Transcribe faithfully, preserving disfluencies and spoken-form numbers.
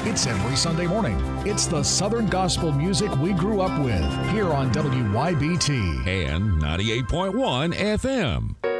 It's every Sunday morning. It's the Southern gospel music we grew up with here on W Y B T and ninety-eight point one F M.